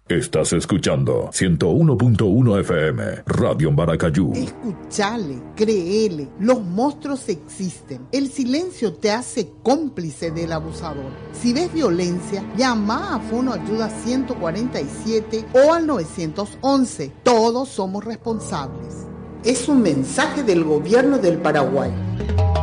Estás escuchando 101.1 FM, Radio Maracayú. Escuchale, créele, los monstruos existen. El silencio te hace cómplice del abusador. Si ves violencia, llama a Fono Ayuda 147 o al 911. Todos somos responsables. Es un mensaje del gobierno del Paraguay.